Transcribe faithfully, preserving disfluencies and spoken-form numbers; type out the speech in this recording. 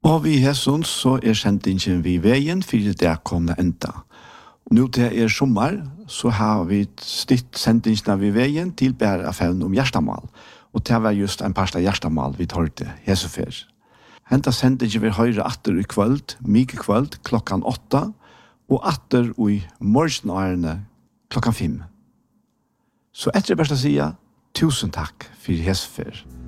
Og vi hesson så er sendingen vi veien for det kommer enda. Nå til er sommer, så har vi stitt sendingen vi veien til bare affæren om hjertemål. Og det var just en parst av hjertemål vi tar til hesefer. Henta sendingen vi høyre atter i kvöld, mye kvöld, klokkan åtta, og atter i morgenårene klokkan fem. Så etter best å si, tusen takk for hesefer.